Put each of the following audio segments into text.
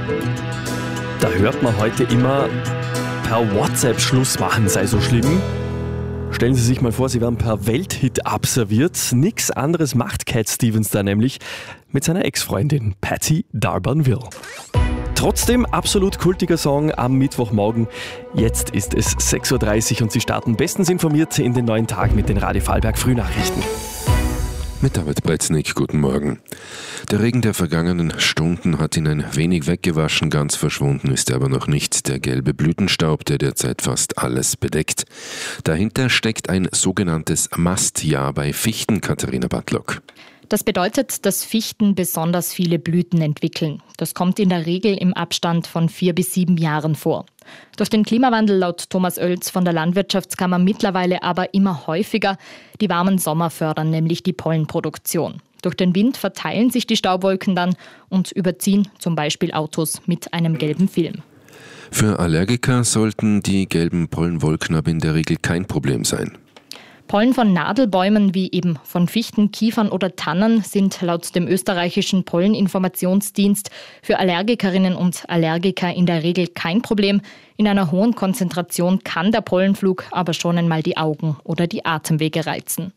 Da hört man heute immer, per WhatsApp Schluss machen sei so schlimm. Stellen Sie sich mal vor, Sie werden per Welthit abserviert. Nix anderes macht Cat Stevens da nämlich mit seiner Ex-Freundin Patti D'Albanville. Trotzdem absolut kultiger Song am Mittwochmorgen. Jetzt ist es 6.30 Uhr und Sie starten bestens informiert in den neuen Tag mit den Radio Vorarlberg Frühnachrichten. Mit David Bretznik, guten Morgen. Der Regen der vergangenen Stunden hat ihn ein wenig weggewaschen, ganz verschwunden ist er aber noch nicht. Der gelbe Blütenstaub, der derzeit fast alles bedeckt. Dahinter steckt ein sogenanntes Mastjahr bei Fichten, Katharina Bartlock. Das bedeutet, dass Fichten besonders viele Blüten entwickeln. Das kommt in der Regel im Abstand von 4 bis 7 Jahren vor. Durch den Klimawandel laut Thomas Oelz von der Landwirtschaftskammer mittlerweile aber immer häufiger. Die warmen Sommer fördern nämlich die Pollenproduktion. Durch den Wind verteilen sich die Staubwolken dann und überziehen zum Beispiel Autos mit einem gelben Film. Für Allergiker sollten die gelben Pollenwolken aber in der Regel kein Problem sein. Pollen von Nadelbäumen wie eben von Fichten, Kiefern oder Tannen sind laut dem österreichischen Polleninformationsdienst für Allergikerinnen und Allergiker in der Regel kein Problem. In einer hohen Konzentration kann der Pollenflug aber schon einmal die Augen oder die Atemwege reizen.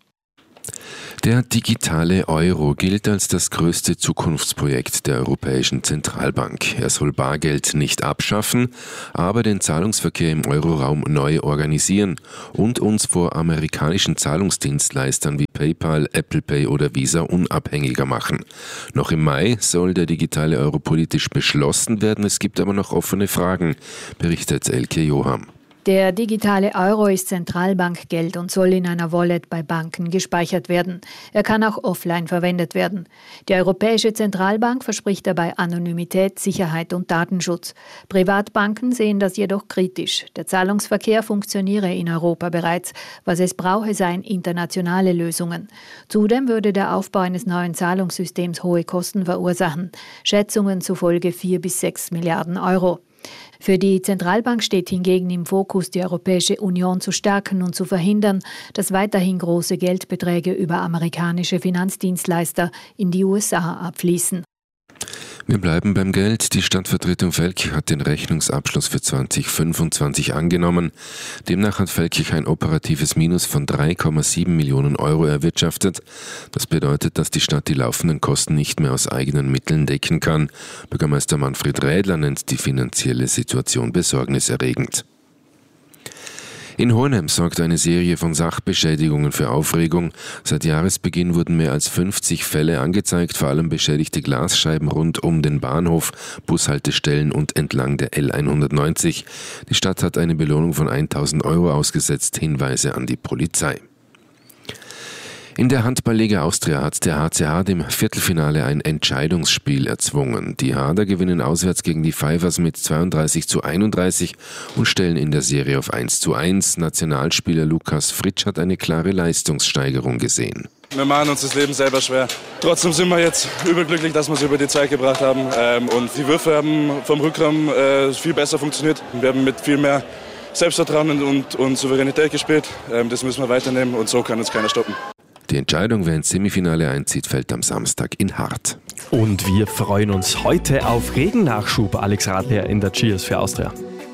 Der digitale Euro gilt als das größte Zukunftsprojekt der Europäischen Zentralbank. Er soll Bargeld nicht abschaffen, aber den Zahlungsverkehr im Euroraum neu organisieren und uns vor amerikanischen Zahlungsdienstleistern wie PayPal, Apple Pay oder Visa unabhängiger machen. Noch im Mai soll der digitale Euro politisch beschlossen werden. Es gibt aber noch offene Fragen, berichtet Elke Joham. Der digitale Euro ist Zentralbankgeld und soll in einer Wallet bei Banken gespeichert werden. Er kann auch offline verwendet werden. Die Europäische Zentralbank verspricht dabei Anonymität, Sicherheit und Datenschutz. Privatbanken sehen das jedoch kritisch. Der Zahlungsverkehr funktioniere in Europa bereits. Was es brauche, seien internationale Lösungen. Zudem würde der Aufbau eines neuen Zahlungssystems hohe Kosten verursachen. Schätzungen zufolge 4 bis 6 Milliarden Euro. Für die Zentralbank steht hingegen im Fokus, die Europäische Union zu stärken und zu verhindern, dass weiterhin große Geldbeträge über amerikanische Finanzdienstleister in die USA abfließen. Wir bleiben beim Geld. Die Stadtvertretung Feldkirch hat den Rechnungsabschluss für 2025 angenommen. Demnach hat Feldkirch ein operatives Minus von 3,7 Millionen Euro erwirtschaftet. Das bedeutet, dass die Stadt die laufenden Kosten nicht mehr aus eigenen Mitteln decken kann. Bürgermeister Manfred Rädler nennt die finanzielle Situation besorgniserregend. In Hohenems sorgt eine Serie von Sachbeschädigungen für Aufregung. Seit Jahresbeginn wurden mehr als 50 Fälle angezeigt, vor allem beschädigte Glasscheiben rund um den Bahnhof, Bushaltestellen und entlang der L190. Die Stadt hat eine Belohnung von 1.000 Euro ausgesetzt, Hinweise an die Polizei. In der Handballliga Austria hat der HCH dem Viertelfinale ein Entscheidungsspiel erzwungen. Die Hader gewinnen auswärts gegen die Pfeifers mit 32:31 und stellen in der Serie auf 1:1. Nationalspieler Lukas Fritsch hat eine klare Leistungssteigerung gesehen. Wir machen uns das Leben selber schwer. Trotzdem sind wir jetzt überglücklich, dass wir es über die Zeit gebracht haben. Und die Würfe haben vom Rückraum viel besser funktioniert. Wir haben mit viel mehr Selbstvertrauen und Souveränität gespielt. Das müssen wir weiternehmen und so kann uns keiner stoppen. Die Entscheidung, wer ins Semifinale einzieht, fällt am Samstag in Hart. Und wir freuen uns heute auf Regennachschub, Alex Radler in der Cheers für Austria.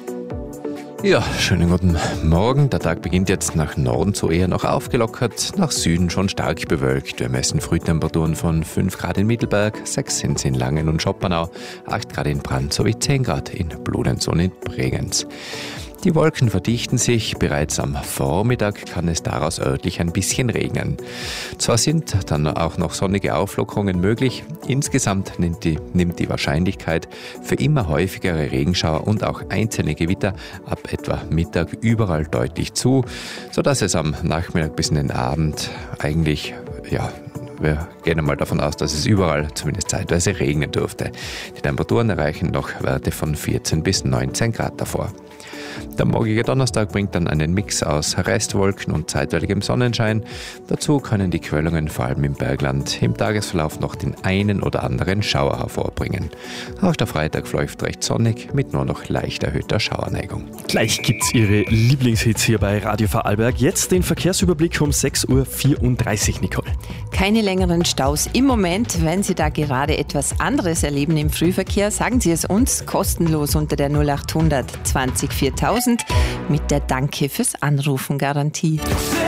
Ja, schönen guten Morgen. Der Tag beginnt jetzt nach Norden zu eher noch aufgelockert, nach Süden schon stark bewölkt. Wir messen Frühtemperaturen von 5 Grad in Mittelberg, 6 sind es in Langen und Schoppernau, 8 Grad in Brand sowie 10 Grad in Bludenz und in Bregenz. Die Wolken verdichten sich, bereits am Vormittag kann es daraus örtlich ein bisschen regnen. Zwar sind dann auch noch sonnige Auflockerungen möglich, insgesamt nimmt die Wahrscheinlichkeit für immer häufigere Regenschauer und auch einzelne Gewitter ab etwa Mittag überall deutlich zu, sodass es am Nachmittag bis in den Abend eigentlich, wir gehen einmal davon aus, dass es überall zumindest zeitweise regnen dürfte. Die Temperaturen erreichen noch Werte von 14 bis 19 Grad davor. Der morgige Donnerstag bringt dann einen Mix aus Restwolken und zeitweiligem Sonnenschein. Dazu können die Quellungen vor allem im Bergland im Tagesverlauf noch den einen oder anderen Schauer hervorbringen. Auch der Freitag verläuft recht sonnig mit nur noch leicht erhöhter Schauerneigung. Gleich gibt's Ihre Lieblingshits hier bei Radio Vorarlberg. Jetzt den Verkehrsüberblick um 6.34 Uhr, Nicole. Keine längeren Staus im Moment. Wenn Sie da gerade etwas anderes erleben im Frühverkehr, sagen Sie es uns kostenlos unter der 0800 20 4000 mit der Danke fürs Anrufen Garantie.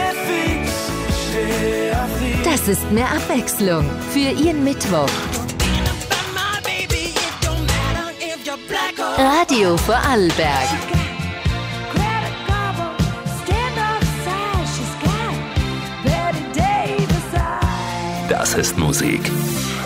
Das ist mehr Abwechslung für Ihren Mittwoch. Radio Vorarlberg. Das ist Musik.